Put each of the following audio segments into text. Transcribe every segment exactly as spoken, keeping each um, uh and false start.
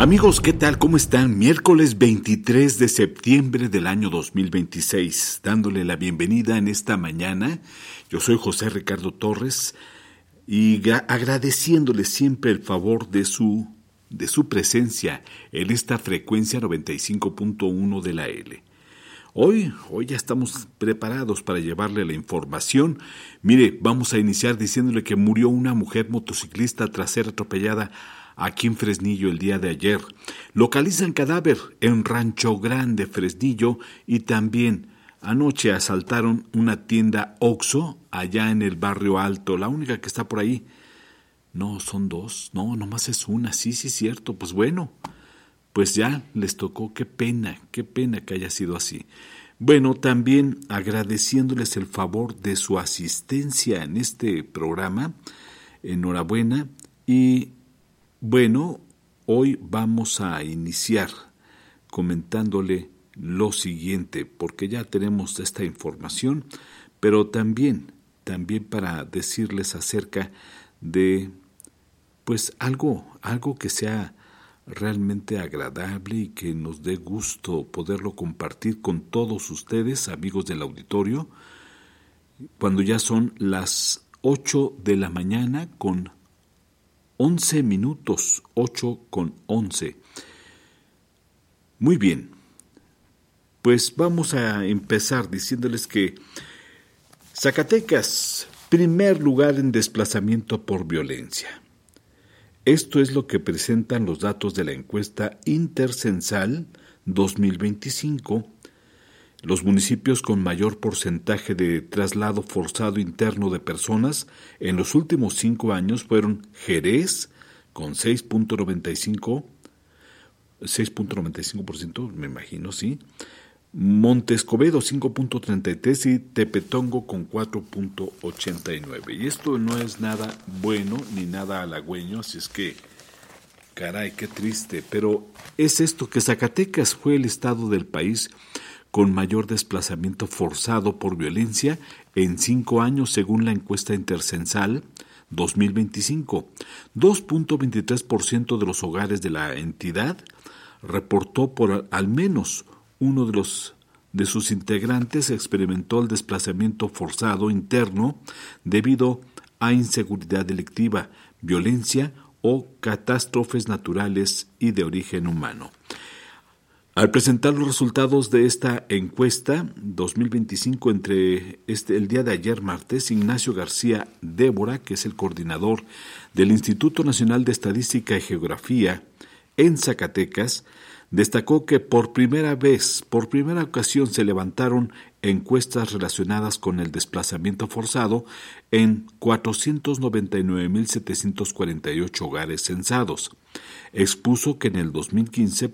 Amigos, ¿qué tal? ¿Cómo están? Miércoles veintitrés de septiembre del año dos mil veintiséis, dándole la bienvenida en esta mañana. Yo soy José Ricardo Torres y agradeciéndole siempre el favor de su, de su presencia en esta frecuencia noventa y cinco punto uno de la L. Hoy, hoy ya estamos preparados para llevarle la información. Mire, vamos a iniciar diciéndole que murió una mujer motociclista tras ser atropellada aquí en Fresnillo el día de ayer. Localizan cadáver en Rancho Grande, Fresnillo, y también anoche asaltaron una tienda Oxxo allá en el barrio Alto, la única que está por ahí. No, son dos, no, nomás es una, sí, sí, cierto, pues bueno, pues ya les tocó, qué pena, qué pena que haya sido así. Bueno, también agradeciéndoles el favor de su asistencia en este programa, enhorabuena, y bueno, hoy vamos a iniciar comentándole lo siguiente, porque ya tenemos esta información, pero también, también para decirles acerca de, pues algo, algo que sea realmente agradable y que nos dé gusto poderlo compartir con todos ustedes, amigos del auditorio, cuando ya son las ocho de la mañana con once minutos, ocho con once. Muy bien, pues vamos a empezar diciéndoles que Zacatecas, primer lugar en desplazamiento por violencia. Esto es lo que presentan los datos de la encuesta Intercensal dos mil veinticinco. Los municipios con mayor porcentaje de traslado forzado interno de personas en los últimos cinco años fueron Jerez, con seis punto noventa y cinco por ciento, me imagino, sí. Montescobedo, cinco punto treinta y tres, y Tepetongo con cuatro punto ochenta y nueve. Y esto no es nada bueno ni nada halagüeño, así es que, caray, qué triste. Pero es esto, que Zacatecas fue el estado del país con mayor desplazamiento forzado por violencia en cinco años, según la encuesta Intercensal dos mil veinticinco. dos punto veintitrés por ciento de los hogares de la entidad reportó por al menos uno de los de sus integrantes experimentó el desplazamiento forzado interno debido a inseguridad delictiva, violencia o catástrofes naturales y de origen humano. Al presentar los resultados de esta encuesta dos mil veinticinco entre este, el día de ayer martes, Ignacio García Débora, que es el coordinador del Instituto Nacional de Estadística y Geografía en Zacatecas, destacó que por primera vez, por primera ocasión se levantaron encuestas relacionadas con el desplazamiento forzado en cuatrocientos noventa y nueve mil setecientos cuarenta y ocho hogares censados. Expuso que en el dos mil quince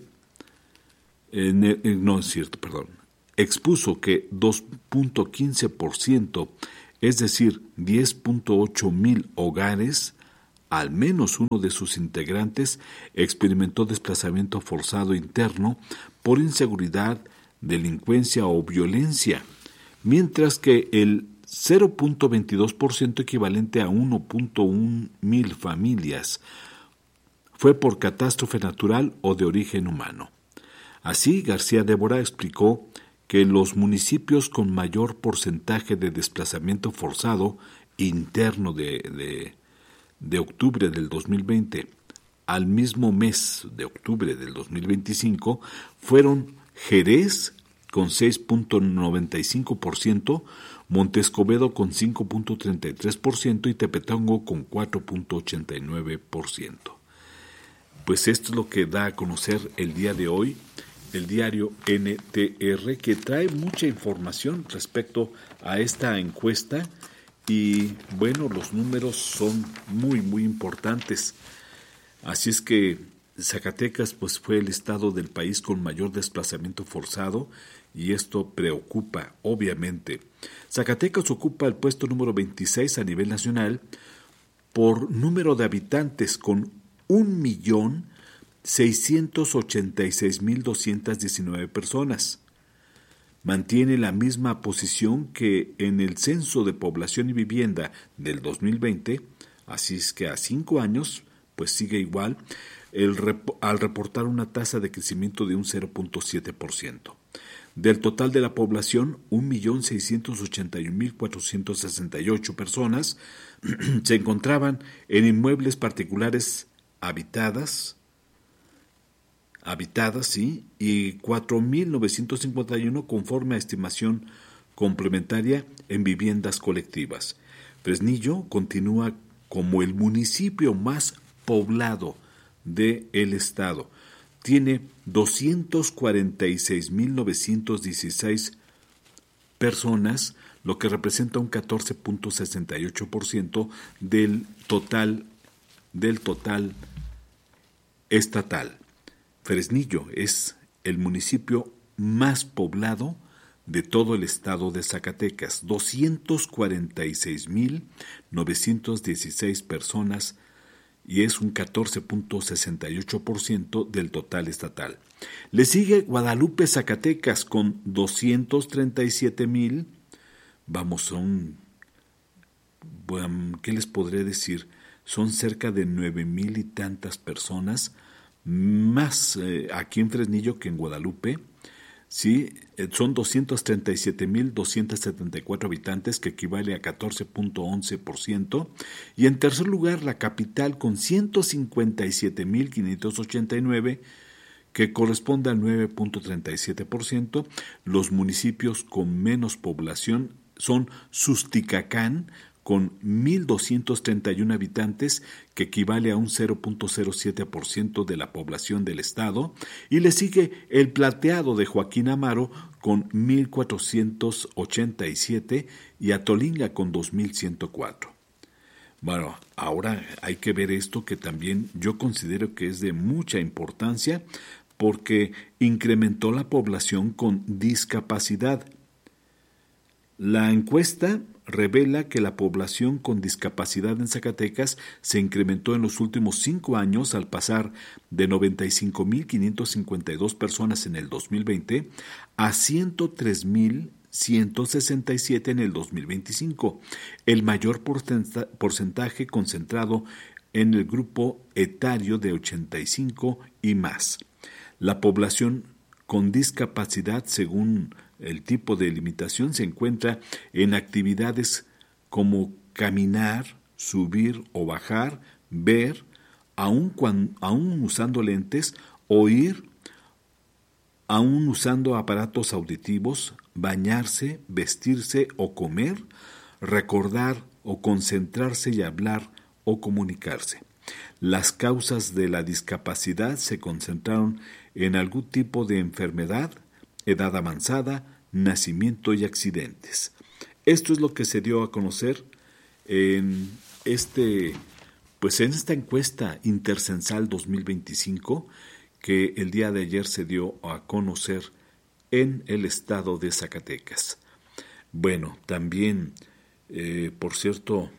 En el, no es cierto, perdón. Expuso que dos punto quince por ciento, es decir, diez punto ocho mil hogares, al menos uno de sus integrantes experimentó desplazamiento forzado interno por inseguridad, delincuencia o violencia, mientras que el cero punto veintidós por ciento, equivalente a uno punto uno mil familias, fue por catástrofe natural o de origen humano. Así, García Débora explicó que los municipios con mayor porcentaje de desplazamiento forzado interno de, de, de octubre del dos mil veinte al mismo mes de octubre del dos mil veinticinco fueron Jerez con seis punto noventa y cinco por ciento, Montescobedo con cinco punto treinta y tres por ciento y Tepetongo con cuatro punto ochenta y nueve por ciento. Pues esto es lo que da a conocer el día de hoy el diario N T R, que trae mucha información respecto a esta encuesta y, bueno, los números son muy, muy importantes. Así es que Zacatecas pues fue el estado del país con mayor desplazamiento forzado y esto preocupa, obviamente. Zacatecas ocupa el puesto número veintiséis a nivel nacional por número de habitantes, con un millón seiscientos ochenta y seis mil doscientas diecinueve personas. Mantiene la misma posición que en el Censo de Población y Vivienda del dos mil veinte, así es que a cinco años pues sigue igual. el rep- al reportar una tasa de crecimiento de un cero punto siete por ciento. Del total de la población, un millón seiscientos ochenta y un mil cuatrocientos sesenta y ocho personas se encontraban en inmuebles particulares habitadas, habitadas, sí, y cuatro mil novecientos cincuenta y uno conforme a estimación complementaria en viviendas colectivas. Fresnillo continúa como el municipio más poblado del estado. Tiene doscientos cuarenta y seis mil novecientos dieciséis personas, lo que representa un catorce punto sesenta y ocho por ciento del total del total estatal. Fresnillo es el municipio más poblado de todo el estado de Zacatecas, doscientos cuarenta y seis mil novecientos dieciséis personas, y es un catorce punto sesenta y ocho por ciento del total estatal. Le sigue Guadalupe, Zacatecas, con doscientos treinta y siete mil, vamos, son, bueno, ¿qué les podré decir? Son cerca de nueve mil y tantas personas, más eh, aquí en Fresnillo que en Guadalupe. Sí, son doscientos treinta y siete mil doscientos setenta y cuatro habitantes, que equivale a catorce punto once por ciento. Y en tercer lugar, la capital con ciento cincuenta y siete mil quinientos ochenta y nueve, que corresponde al nueve punto treinta y siete por ciento. Los municipios con menos población son Susticacán, con mil doscientos treinta y uno habitantes, que equivale a un cero punto cero siete por ciento de la población del estado, y le sigue El Plateado de Joaquín Amaro con mil cuatrocientos ochenta y siete y Atolinga con dos mil ciento cuatro. Bueno, ahora hay que ver esto, que también yo considero que es de mucha importancia, porque incrementó la población con discapacidad. La encuesta revela que la población con discapacidad en Zacatecas se incrementó en los últimos cinco años, al pasar de noventa y cinco mil quinientos cincuenta y dos personas en el dos mil veinte a ciento tres mil ciento sesenta y siete en el dos mil veinticinco, el mayor porcentaje concentrado en el grupo etario de ochenta y cinco y más. La población con discapacidad, según el tipo de limitación, se encuentra en actividades como caminar, subir o bajar, ver, aún, cuando, aún usando lentes, oír, aún usando aparatos auditivos, bañarse, vestirse o comer, recordar o concentrarse y hablar o comunicarse. Las causas de la discapacidad se concentraron en algún tipo de enfermedad, edad avanzada, nacimiento y accidentes. Esto es lo que se dio a conocer en este, pues en esta encuesta intercensal dos mil veinticinco, que el día de ayer se dio a conocer en el estado de Zacatecas. Bueno, también, eh, por cierto,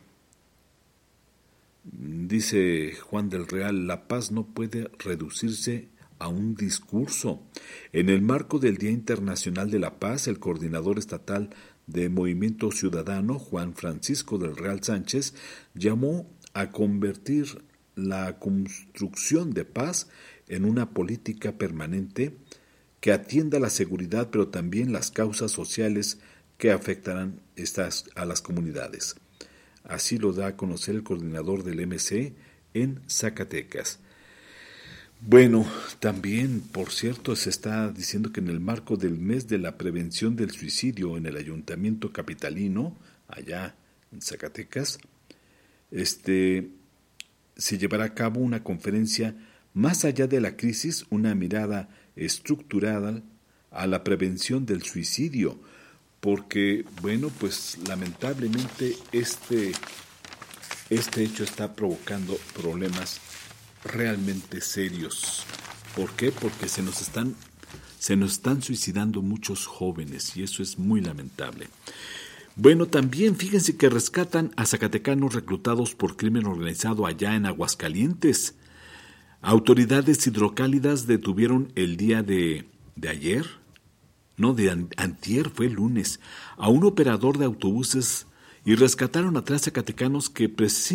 dice Juan del Real, la paz no puede reducirse a un discurso. En el marco del Día Internacional de la Paz, el coordinador estatal de Movimiento Ciudadano, Juan Francisco del Real Sánchez, llamó a convertir la construcción de paz en una política permanente que atienda la seguridad, pero también las causas sociales que afectarán estas, a las comunidades. Así lo da a conocer el coordinador del M C en Zacatecas. Bueno, también, por cierto, se está diciendo que en el marco del mes de la prevención del suicidio en el Ayuntamiento Capitalino, allá en Zacatecas, este, se llevará a cabo una conferencia Más allá de la crisis, una mirada estructurada a la prevención del suicidio, porque, bueno, pues lamentablemente este, este hecho está provocando problemas realmente serios. ¿Por qué? Porque se nos están se nos están suicidando muchos jóvenes, y eso es muy lamentable. Bueno, también fíjense que rescatan a zacatecanos reclutados por crimen organizado allá en Aguascalientes. Autoridades hidrocálidas detuvieron el día de, de ayer, no, de antier, fue el lunes, a un operador de autobuses y rescataron a tres zacatecanos que presi-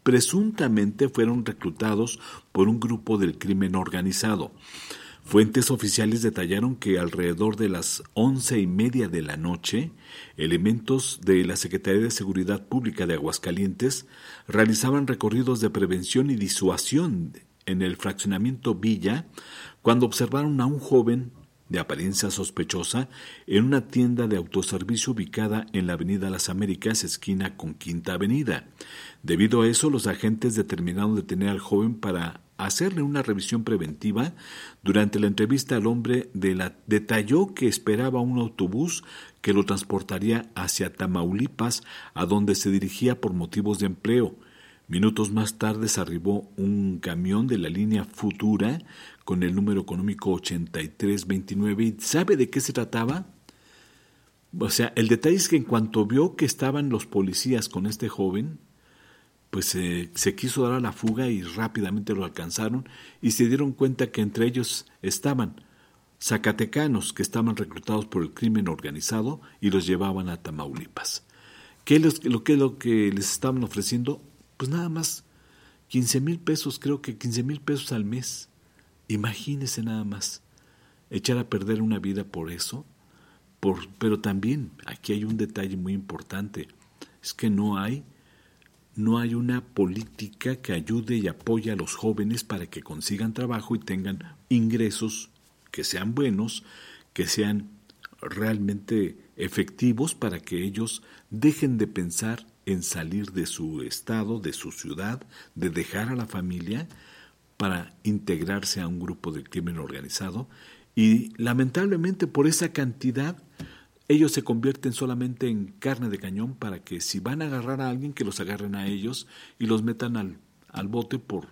presuntamente fueron reclutados por un grupo del crimen organizado. Fuentes oficiales detallaron que alrededor de las once y media de la noche, elementos de la Secretaría de Seguridad Pública de Aguascalientes realizaban recorridos de prevención y disuasión en el fraccionamiento Villa cuando observaron a un joven de apariencia sospechosa en una tienda de autoservicio ubicada en la Avenida Las Américas, esquina con Quinta Avenida. Debido a eso, los agentes determinaron detener al joven para hacerle una revisión preventiva. Durante la entrevista, el hombre de la, detalló que esperaba un autobús que lo transportaría hacia Tamaulipas, a donde se dirigía por motivos de empleo. Minutos más tarde se arribó un camión de la línea Futura con el número económico ochenta y tres veintinueve. ¿Y sabe de qué se trataba? O sea, el detalle es que en cuanto vio que estaban los policías con este joven, pues eh, se quiso dar a la fuga y rápidamente lo alcanzaron y se dieron cuenta que entre ellos estaban zacatecanos que estaban reclutados por el crimen organizado y los llevaban a Tamaulipas. ¿Qué es lo que, lo que les estaban ofreciendo? Pues nada más quince mil pesos, creo que quince mil pesos al mes. Imagínese nada más, echar a perder una vida por eso. Por, pero también aquí hay un detalle muy importante, es que no hay, no hay una política que ayude y apoye a los jóvenes para que consigan trabajo y tengan ingresos que sean buenos, que sean realmente efectivos para que ellos dejen de pensar en salir de su estado, de su ciudad, de dejar a la familia para integrarse a un grupo de crimen organizado. Y lamentablemente por esa cantidad ellos se convierten solamente en carne de cañón para que si van a agarrar a alguien, que los agarren a ellos y los metan al, al bote por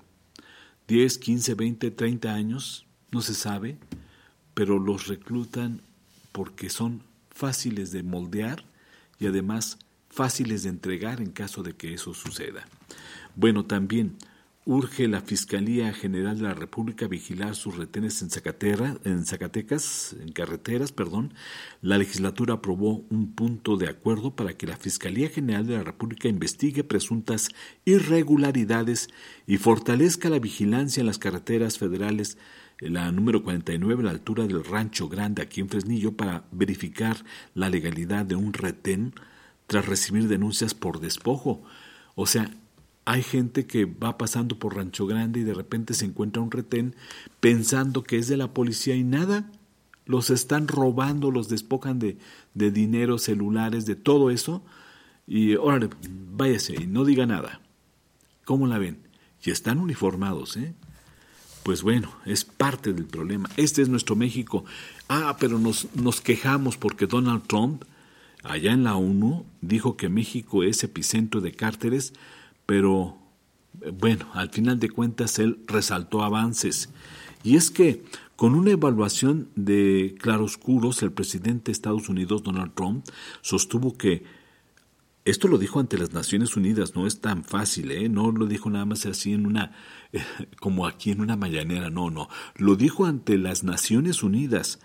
diez, quince, veinte, treinta años, no se sabe, pero los reclutan porque son fáciles de moldear y además fáciles de entregar en caso de que eso suceda. Bueno, también urge la Fiscalía General de la República vigilar sus retenes en Zacatera, en Zacatecas, en carreteras, perdón. La legislatura aprobó un punto de acuerdo para que la Fiscalía General de la República investigue presuntas irregularidades y fortalezca la vigilancia en las carreteras federales, la número cuarenta y nueve a la altura del Rancho Grande aquí en Fresnillo, para verificar la legalidad de un retén tras recibir denuncias por despojo. O sea, hay gente que va pasando por Rancho Grande y de repente se encuentra un retén pensando que es de la policía y nada, los están robando, los despojan de, de dinero, celulares, de todo eso, y órale, váyase y no diga nada. ¿Cómo la ven? Y están uniformados, ¿eh? Pues bueno, es parte del problema. Este es nuestro México. Ah, pero nos, nos quejamos porque Donald Trump, allá en la ONU, dijo que México es epicentro de cárteles, pero bueno, al final de cuentas él resaltó avances. Y es que con una evaluación de claroscuros, el presidente de Estados Unidos, Donald Trump, sostuvo que, esto lo dijo ante las Naciones Unidas, no es tan fácil, ¿eh? No lo dijo nada más así en una, eh, como aquí en una mañanera, no, no, lo dijo ante las Naciones Unidas.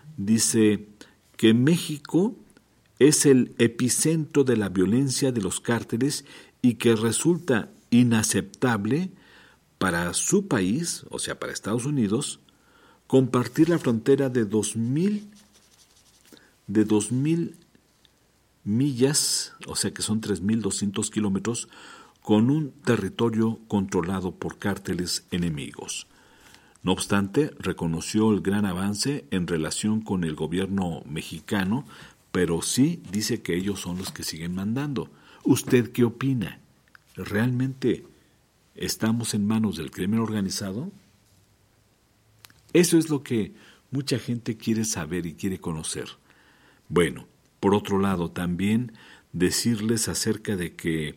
Dice que México es el epicentro de la violencia de los cárteles y que resulta inaceptable para su país, o sea, para Estados Unidos, compartir la frontera de dos mil de dos mil millas, o sea que son tres mil doscientos kilómetros, con un territorio controlado por cárteles enemigos. No obstante, reconoció el gran avance en relación con el gobierno mexicano, pero sí dice que ellos son los que siguen mandando. ¿Usted qué opina? ¿Realmente estamos en manos del crimen organizado? Eso es lo que mucha gente quiere saber y quiere conocer. Bueno, por otro lado, también decirles acerca de que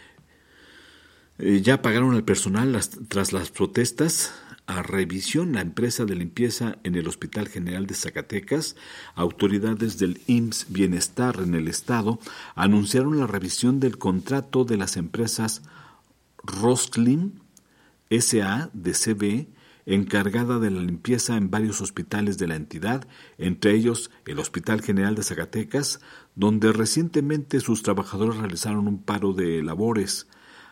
eh, ya pagaron al personal las, tras las protestas. A revisión, la empresa de limpieza en el Hospital General de Zacatecas, autoridades del I M S S Bienestar en el estado anunciaron la revisión del contrato de las empresas Rosclim S A de C V, encargada de la limpieza en varios hospitales de la entidad, entre ellos el Hospital General de Zacatecas, donde recientemente sus trabajadores realizaron un paro de labores.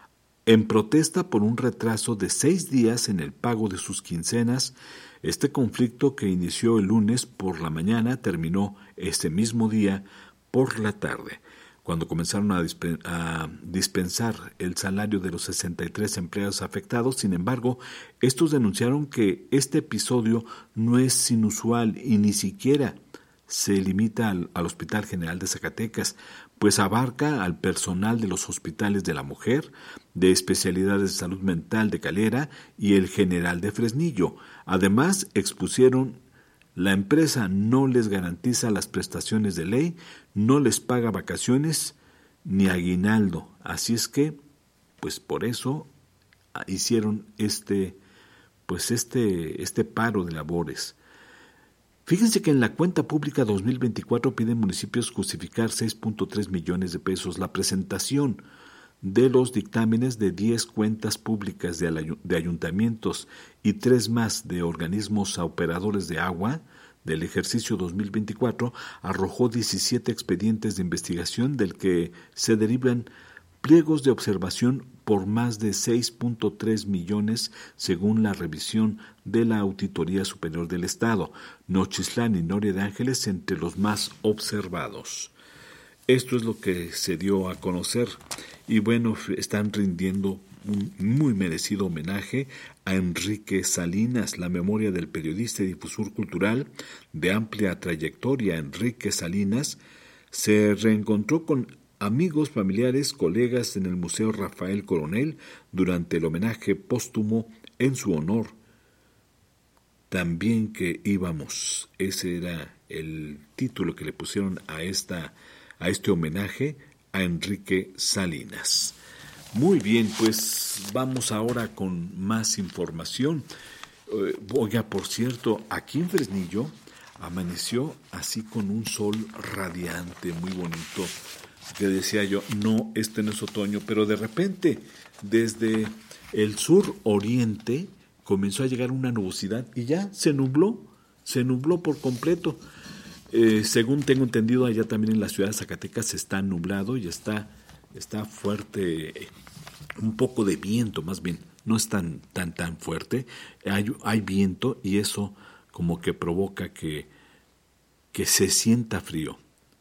En protesta por un retraso de seis días en el pago de sus quincenas, este conflicto que inició el lunes por la mañana terminó ese mismo día por la tarde, cuando comenzaron a, dispen- a dispensar el salario de los sesenta y tres empleados afectados. Sin embargo, estos denunciaron que este episodio no es inusual y ni siquiera se limita al, al Hospital General de Zacatecas, pues abarca al personal de los hospitales de la mujer, de especialidades de salud mental de Calera y el General de Fresnillo. Además, expusieron: la empresa no les garantiza las prestaciones de ley, no les paga vacaciones ni aguinaldo. Así es que, pues por eso hicieron este, pues este, este paro de labores. Fíjense que en la cuenta pública dos mil veinticuatro piden municipios justificar seis punto tres millones de pesos la presentación de los dictámenes de diez cuentas públicas de, de ayuntamientos y tres más de organismos operadores de agua del ejercicio dos mil veinticuatro arrojó diecisiete expedientes de investigación, del que se derivan pliegos de observación por más de seis punto tres millones según la revisión de la Auditoría Superior del Estado. Nochistlán y Noria de Ángeles entre los más observados. Esto es lo que se dio a conocer y bueno, están rindiendo un muy merecido homenaje a Enrique Salinas, la memoria del periodista y difusor cultural de amplia trayectoria. Enrique Salinas se reencontró con amigos, familiares, colegas en el Museo Rafael Coronel durante el homenaje póstumo en su honor. También que íbamos, ese era el título que le pusieron a esta a este homenaje a Enrique Salinas. Muy bien, pues vamos ahora con más información. Eh, oiga, por cierto, aquí en Fresnillo amaneció así con un sol radiante, muy bonito, que decía yo, no, este no es otoño, pero de repente, desde el sur oriente, comenzó a llegar una nubosidad y ya se nubló, se nubló por completo. Eh, según tengo entendido, allá también en la ciudad de Zacatecas está nublado y está, está fuerte, un poco de viento más bien, no es tan, tan, tan fuerte, hay, hay viento y eso como que provoca que, que se sienta frío.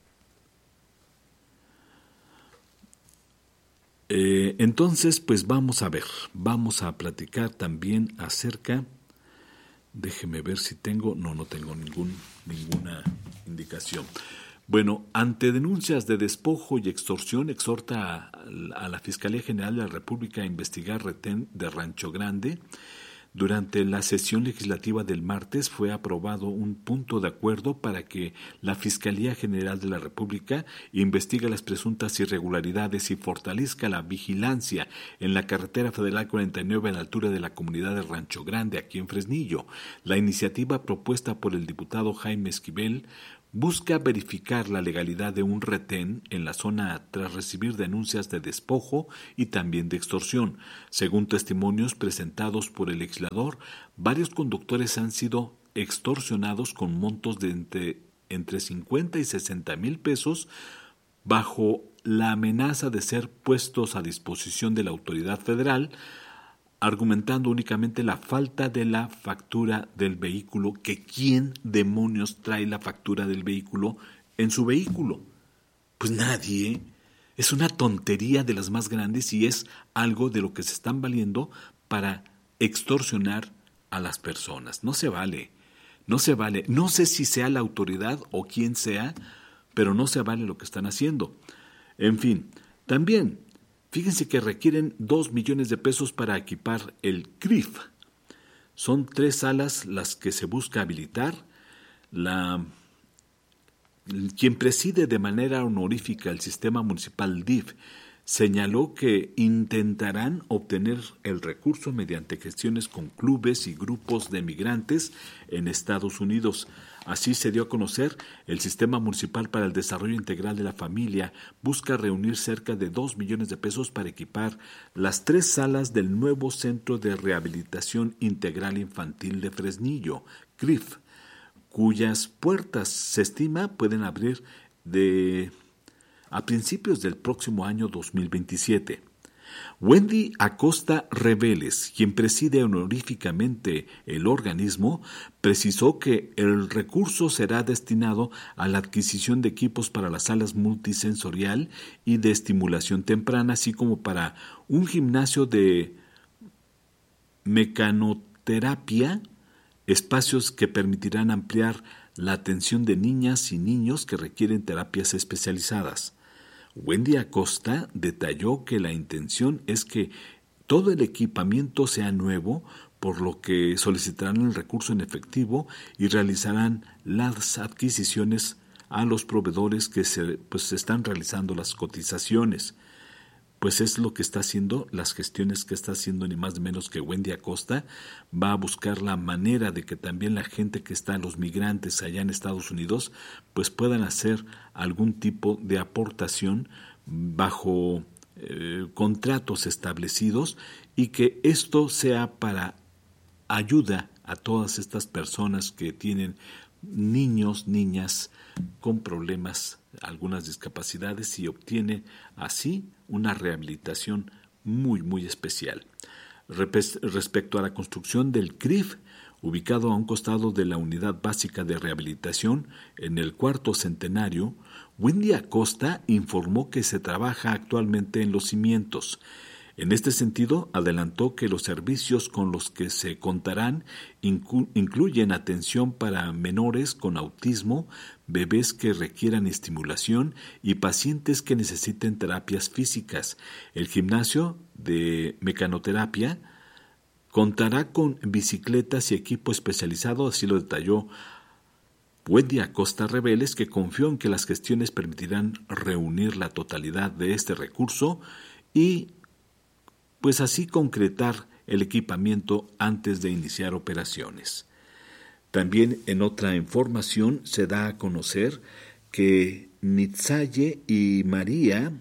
Eh, entonces, pues vamos a ver, vamos a platicar también acerca, déjeme ver si tengo, no, no tengo ningún, ninguna indicación. Bueno, ante denuncias de despojo y extorsión, exhorta a, a la Fiscalía General de la República a investigar retén de Rancho Grande. Durante la sesión legislativa del martes fue aprobado un punto de acuerdo para que la Fiscalía General de la República investigue las presuntas irregularidades y fortalezca la vigilancia en la carretera federal cuarenta y nueve a la altura de la comunidad de Rancho Grande, aquí en Fresnillo. La iniciativa propuesta por el diputado Jaime Esquivel busca verificar la legalidad de un retén en la zona tras recibir denuncias de despojo y también de extorsión. Según testimonios presentados por el legislador, varios conductores han sido extorsionados con montos de entre, entre cincuenta y sesenta mil pesos bajo la amenaza de ser puestos a disposición de la autoridad federal, argumentando únicamente la falta de la factura del vehículo, que quién demonios trae la factura del vehículo en su vehículo. Pues nadie. Es una tontería de las más grandes y es algo de lo que se están valiendo para extorsionar a las personas. No se vale, no se vale. No sé si sea la autoridad o quién sea, pero no se vale lo que están haciendo. En fin, también fíjense que requieren dos millones de pesos para equipar el C R I F. Son tres salas las que se busca habilitar. La, quien preside de manera honorífica el sistema municipal D I F señaló que intentarán obtener el recurso mediante gestiones con clubes y grupos de migrantes en Estados Unidos. Así se dio a conocer, el Sistema Municipal para el Desarrollo Integral de la Familia busca reunir cerca de dos millones de pesos para equipar las tres salas del nuevo Centro de Rehabilitación Integral Infantil de Fresnillo, C R I F, cuyas puertas se estima pueden abrir de a principios del próximo año dos mil veintisiete. Wendy Acosta Reveles, quien preside honoríficamente el organismo, precisó que el recurso será destinado a la adquisición de equipos para las salas multisensorial y de estimulación temprana, así como para un gimnasio de mecanoterapia, espacios que permitirán ampliar la atención de niñas y niños que requieren terapias especializadas. Wendy Acosta detalló que la intención es que todo el equipamiento sea nuevo, por lo que solicitarán el recurso en efectivo y realizarán las adquisiciones a los proveedores que se pues, están realizando las cotizaciones. Pues es lo que está haciendo, las gestiones que está haciendo ni más ni menos que Wendy Acosta. Va a buscar la manera de que también la gente que está, los migrantes allá en Estados Unidos, pues puedan hacer algún tipo de aportación bajo eh, contratos establecidos y que esto sea para ayuda a todas estas personas que tienen niños, niñas con problemas, algunas discapacidades, y obtiene así una rehabilitación muy, muy especial. Respecto a la construcción del C R I F, ubicado a un costado de la Unidad Básica de Rehabilitación, en el cuarto centenario, Wendy Acosta informó que se trabaja actualmente en los cimientos. En este sentido, adelantó que los servicios con los que se contarán inclu- incluyen atención para menores con autismo, bebés que requieran estimulación y pacientes que necesiten terapias físicas. El gimnasio de mecanoterapia contará con bicicletas y equipo especializado, así lo detalló Wendy Acosta Reveles, que confió en que las gestiones permitirán reunir la totalidad de este recurso y pues así concretar el equipamiento antes de iniciar operaciones. También en otra información se da a conocer que Nitzaye y María,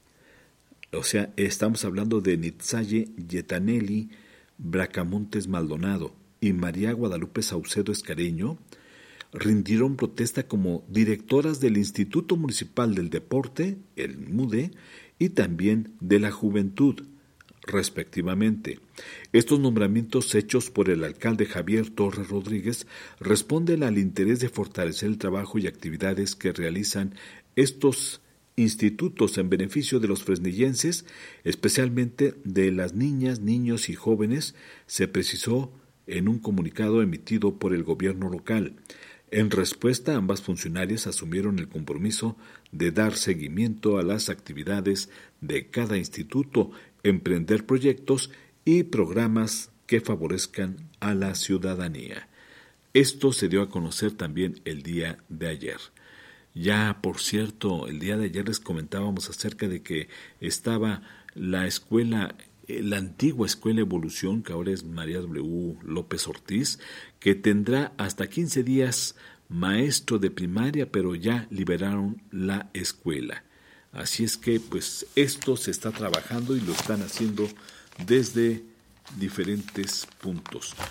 o sea, estamos hablando de Nitzaye Yetaneli Bracamontes Maldonado y María Guadalupe Saucedo Escareño, rindieron protesta como directoras del Instituto Municipal del Deporte, el MUDE, y también de la Juventud, respectivamente. Estos nombramientos hechos por el alcalde Javier Torres Rodríguez responden al interés de fortalecer el trabajo y actividades que realizan estos institutos en beneficio de los fresnillenses, especialmente de las niñas, niños y jóvenes, se precisó en un comunicado emitido por el gobierno local. En respuesta, ambas funcionarias asumieron el compromiso de dar seguimiento a las actividades de cada instituto, emprender proyectos y programas que favorezcan a la ciudadanía. Esto se dio a conocer también el día de ayer. Ya, por cierto, el día de ayer les comentábamos acerca de que estaba la escuela, la antigua Escuela Evolución, que ahora es María W. López Ortiz, que tendrá hasta quince días maestro de primaria, pero ya liberaron la escuela. Así es que, pues, esto se está trabajando y lo están haciendo desde diferentes puntos.